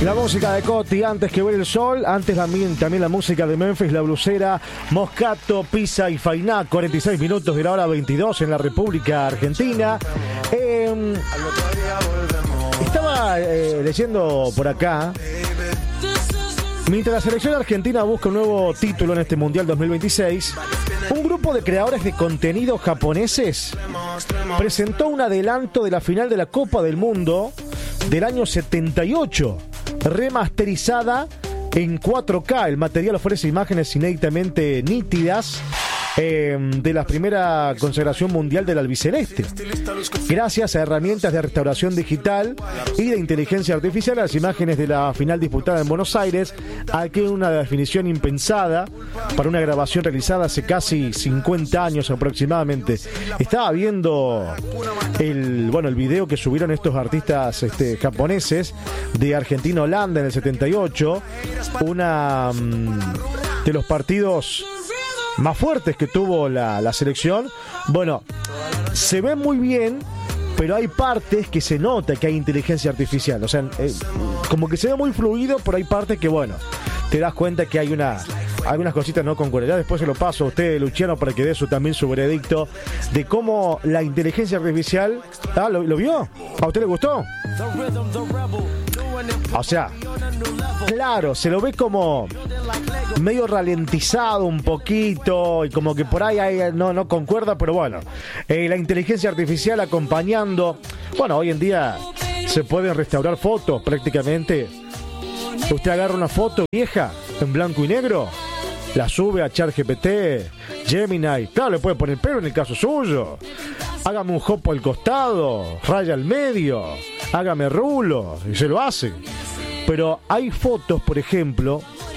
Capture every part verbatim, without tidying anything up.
La música de Coti, Antes que ver el sol, antes también, también la música de Memphis, La Blusera, Moscato, Pisa y Fainá, cuarenta y seis minutos de la hora veintidós en la República Argentina. Eh, estaba eh, leyendo por acá, mientras la selección argentina busca un nuevo título en este Mundial dos mil veintiséis, un grupo de creadores de contenido japoneses presentó un adelanto de la final de la Copa del Mundo del año setenta y ocho, remasterizada en cuatro K. El material ofrece imágenes inéditamente nítidas eh, de la primera consagración mundial del albiceleste. Gracias a herramientas de restauración digital y de inteligencia artificial, las imágenes de la final disputada en Buenos Aires adquieren una definición impensada para una grabación realizada hace casi cincuenta años aproximadamente. Estaba viendo el bueno el video que subieron estos artistas este, japoneses de Argentina-Holanda en el setenta y ocho, una um, de los partidos más fuertes que tuvo la, la selección. Bueno, se ve muy bien, pero hay partes que se nota que hay inteligencia artificial. O sea, eh, como que se ve muy fluido, pero hay partes que, bueno, te das cuenta que hay una algunas cositas no concuerdan. Ya después se lo paso a usted, Luciano, para que dé su, también su veredicto de cómo la inteligencia artificial... ¿Ah, lo, lo vio? ¿A usted le gustó? O sea, claro, se lo ve como medio ralentizado un poquito y como que por ahí hay, no, no concuerda, pero bueno, eh, la inteligencia artificial acompañando. Bueno, hoy en día se pueden restaurar fotos prácticamente. Usted agarra una foto vieja en blanco y negro, la sube a ChatGPT, Gemini, claro, le puede poner pelo en el caso suyo. Hágame un jopo al costado, raya al medio, hágame rulo, y se lo hace. Pero hay fotos, por ejemplo,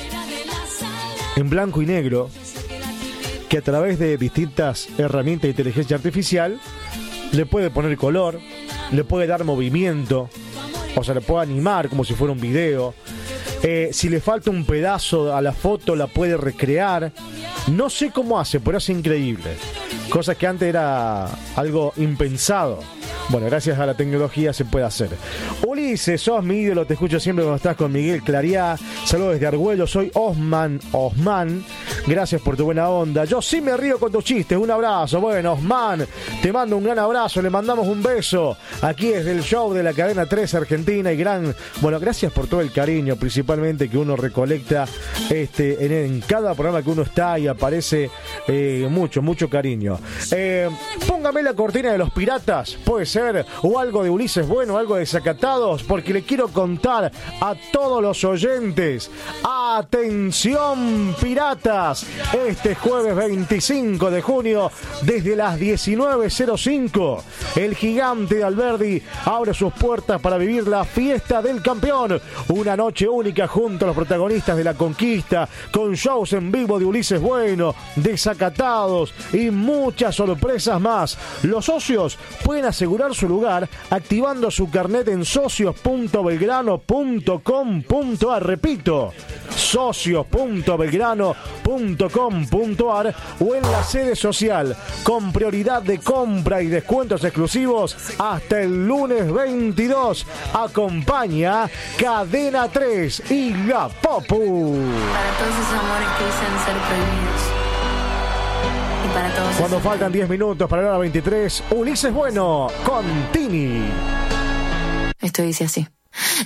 en blanco y negro, que a través de distintas herramientas de inteligencia artificial le puede poner color, le puede dar movimiento, o sea, le puede animar como si fuera un video. Eh, si le falta un pedazo a la foto, la puede recrear. No sé cómo hace, pero es increíble. Cosa que antes era algo impensado. Bueno, gracias a la tecnología se puede hacer. Ulises, sos mi ídolo, te escucho siempre cuando estás con Miguel Clariá. Saludos desde Argüello, soy Osman, Osman. Gracias por tu buena onda. Yo sí me río con tus chistes, un abrazo. Bueno, Osman, te mando un gran abrazo, le mandamos un beso. Aquí es del show de la cadena tres Argentina y gran... Bueno, gracias por todo el cariño, principalmente que uno recolecta este, en, en cada programa que uno está y aparece eh, mucho, mucho cariño. Eh, póngame la cortina de los piratas, puede ser, o algo de Ulises Bueno, algo de Desacatados, porque le quiero contar a todos los oyentes. Atención, piratas. Este jueves veinticinco de junio, desde las diecinueve cero cinco, el Gigante de Alberdi abre sus puertas para vivir la fiesta del campeón. Una noche única junto a los protagonistas de la conquista, con shows en vivo de Ulises Bueno, Desacatados y muchas sorpresas más. Los socios pueden asegurar su lugar activando su carnet en socios punto belgrano punto com punto ar. Repito, socios punto belgrano punto com punto ar o en la sede social, con prioridad de compra y descuentos exclusivos hasta el lunes veintidós. Acompaña Cadena tres y La Popu. Para todos esos amores que dicen ser prohibidos. Y para todos. Cuando faltan diez minutos para la hora veintitrés, Ulises Bueno con Tini. Esto dice así.